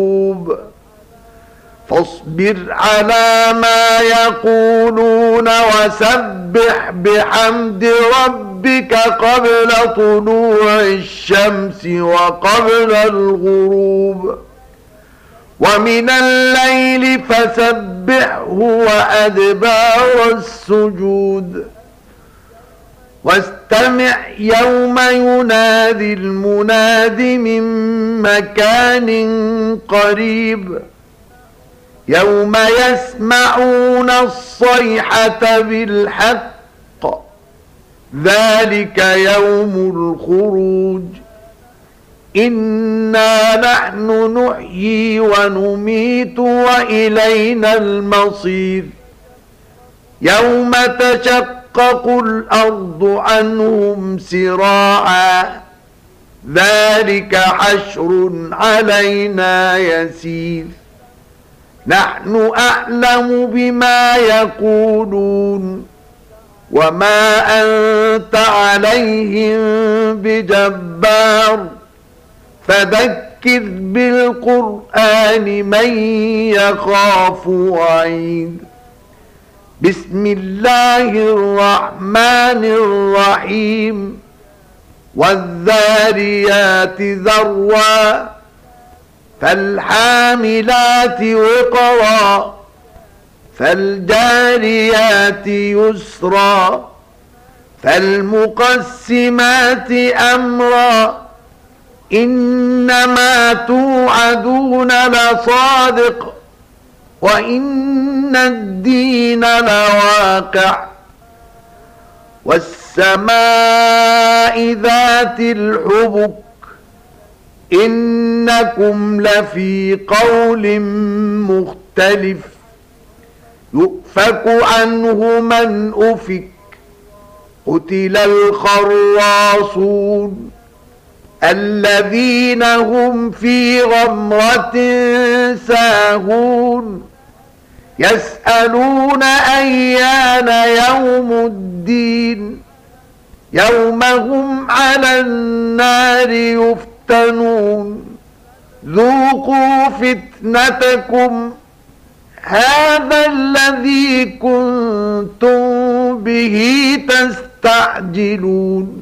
فاصبر على ما يقولون وسبح بحمد ربك قبل طلوع الشمس وقبل الغروب، ومن الليل فسبحه وأدبار السجود، واستمع يوم ينادي المناد من مكان قريب، يوم يسمعون الصيحة بالحق، ذلك يوم الخروج. إنا نحن نحيي ونميت وإلينا المصير، يوم تشقق الأرض عنهم سراعا، ذلك حشر علينا يسير، نحن أعلم بما يقولون وما أنت عليهم بجبار، فذكر بالقرآن من يخاف وعيد. بسم الله الرحمن الرحيم. والذاريات ذروا فالحاملات وقرا فالجاريات يسرا فالمقسمات أمرا إنما توعدون لصادق وإن الدين لواقع. والسماء ذات الحبك إنكم لفي قول مختلف، يؤفك عنه من أفك، قتل الخراصون الذين هم في غمرة ساهون، يسألون أيان يوم الدين، يوم هم على النار يفتنون، ذوقوا فتنتكم هذا الذي كنتم به تستعجلون.